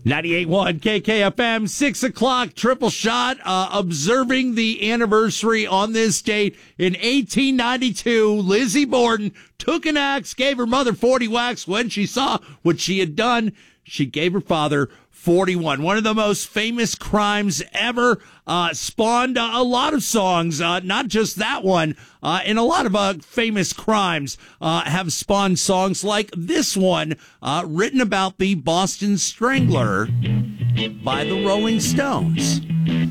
98.1 KKFM, 6 o'clock, triple shot, observing the anniversary on this date. In 1892, Lizzie Borden took an axe, gave her mother 40 whacks. When she saw what she had done, she gave her father 41. One of the most famous crimes ever, spawned a lot of songs, not just that one, and a lot of famous crimes have spawned songs like this one, written about the Boston Strangler by the Rolling Stones.